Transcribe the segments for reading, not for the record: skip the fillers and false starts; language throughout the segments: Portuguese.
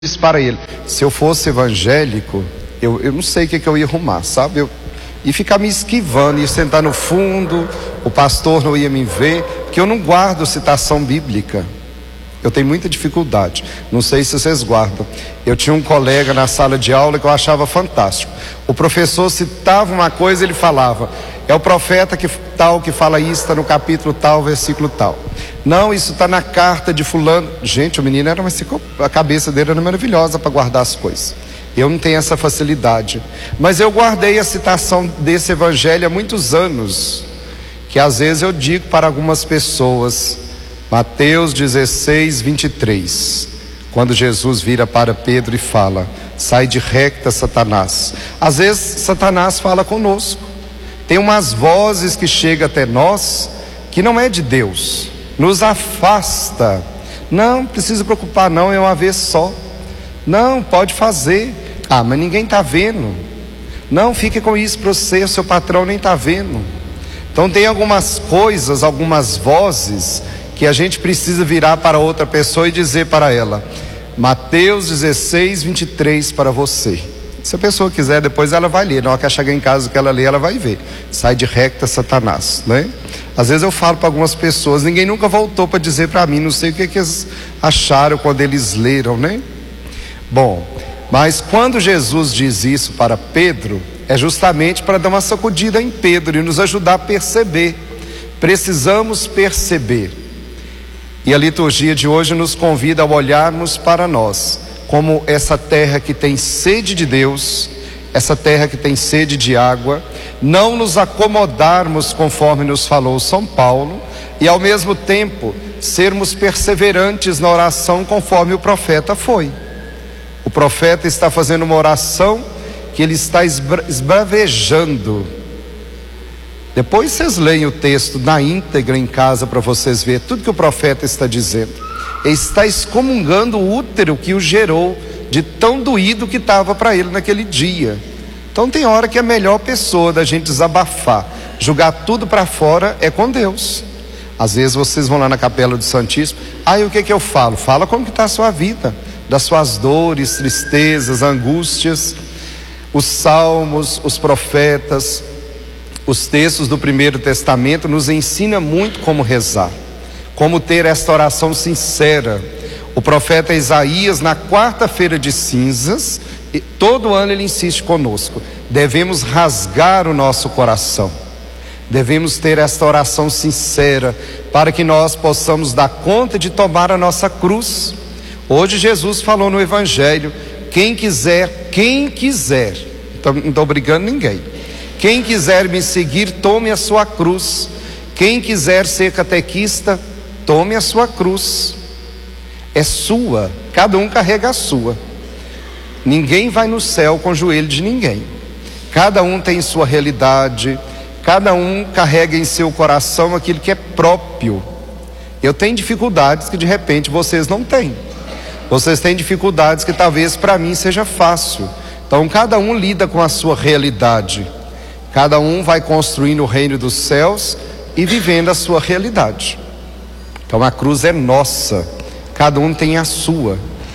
disse para ele: se eu fosse evangélico, eu não sei o que eu ia arrumar, sabe? Eu ia ficar me esquivando, ia sentar no fundo, o pastor não ia me ver, porque eu não guardo citação bíblica. Eu tenho muita dificuldade, não sei se vocês guardam. Eu tinha um colega na sala de aula que eu achava fantástico. O professor citava uma coisa, ele falava: é o profeta que tal que fala isso, está no capítulo tal, versículo tal. Não, isso está na carta de fulano. Gente, o menino era a cabeça dele era maravilhosa para guardar as coisas. Eu não tenho essa facilidade, mas eu guardei a citação desse evangelho há muitos anos, que às vezes eu digo para algumas pessoas. Mateus 16, 23, quando Jesus vira para Pedro e fala: sai de recta, Satanás. Às vezes Satanás fala conosco. Tem umas vozes que chegam até nós que não é de Deus, nos afasta. Não precisa preocupar, não, é uma vez só. Não, pode fazer. Ah, mas ninguém está vendo. Não, fique com isso para você, o seu patrão nem está vendo. Então tem algumas coisas, algumas vozes que a gente precisa virar para outra pessoa e dizer para ela: Mateus 16, 23 para você. Se a pessoa quiser, depois ela vai ler. Na hora que ela chegar em casa, que ela lê, ela vai ver. Sai de recta, Satanás, né? Às vezes eu falo para algumas pessoas, ninguém nunca voltou para dizer para mim, não sei o que eles acharam quando eles leram, né? Bom, mas quando Jesus diz isso para Pedro, é justamente para dar uma sacudida em Pedro e nos ajudar a perceber. Precisamos perceber. E a liturgia de hoje nos convida a olharmos para nós como essa terra que tem sede de Deus, essa terra que tem sede de água, não nos acomodarmos conforme nos falou São Paulo, e ao mesmo tempo sermos perseverantes na oração conforme o profeta foi. O profeta está fazendo uma oração que ele está esbravejando. Depois vocês leem o texto na íntegra em casa para vocês verem tudo que o profeta está dizendo. Ele está excomungando o útero que o gerou, de tão doído que estava para ele naquele dia. Então tem hora que a melhor pessoa da gente desabafar, jogar tudo para fora, é com Deus. Às vezes vocês vão lá na capela do Santíssimo, aí o que eu falo? Fala como que está a sua vida, das suas dores, tristezas, angústias. Os salmos, os profetas, os textos do Primeiro Testamento nos ensinam muito como rezar, como ter esta oração sincera. O profeta Isaías, na quarta-feira de cinzas, todo ano ele insiste conosco: devemos rasgar o nosso coração, devemos ter esta oração sincera, para que nós possamos dar conta de tomar a nossa cruz. Hoje Jesus falou no Evangelho: quem quiser, não estou obrigando ninguém, quem quiser me seguir, tome a sua cruz. Quem quiser ser catequista, tome a sua cruz. É sua, cada um carrega a sua. Ninguém vai no céu com o joelho de ninguém. Cada um tem sua realidade, cada um carrega em seu coração aquilo que é próprio. Eu tenho dificuldades que de repente vocês não têm. Vocês têm dificuldades que talvez para mim seja fácil. Então cada um lida com a sua realidade. Cada um vai construindo o reino dos céus e vivendo a sua realidade. Então a cruz é nossa, cada um tem a sua.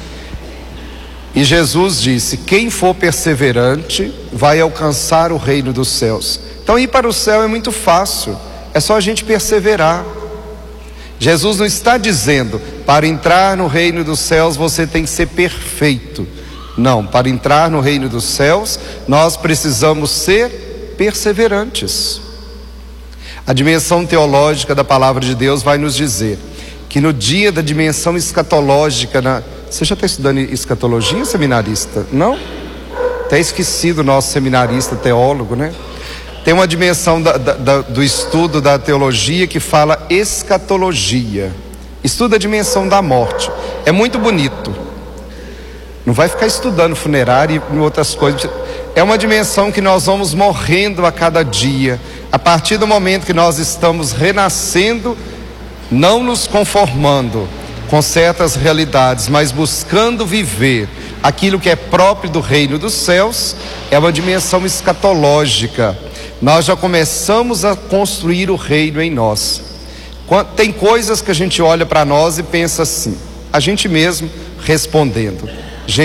E Jesus disse: quem for perseverante vai alcançar o reino dos céus. Então ir para o céu é muito fácil, é só a gente perseverar. Jesus não está dizendo: para entrar no reino dos céus você tem que ser perfeito. Não, para entrar no reino dos céus nós precisamos ser perseverantes. A dimensão teológica da palavra de Deus vai nos dizer que no dia da dimensão escatológica, você já está estudando escatologia, seminarista? Não? Até esquecido o nosso seminarista teólogo, né? Tem uma dimensão do estudo da teologia que fala escatologia. Estuda a dimensão da morte. É muito bonito. Não vai ficar estudando funerário e outras coisas. É uma dimensão que nós vamos morrendo a cada dia. A partir do momento que nós estamos renascendo, não nos conformando com certas realidades, mas buscando viver aquilo que é próprio do reino dos céus, é uma dimensão escatológica. Nós já começamos a construir o reino em nós. Tem coisas que a gente olha para nós e pensa assim, a gente mesmo respondendo: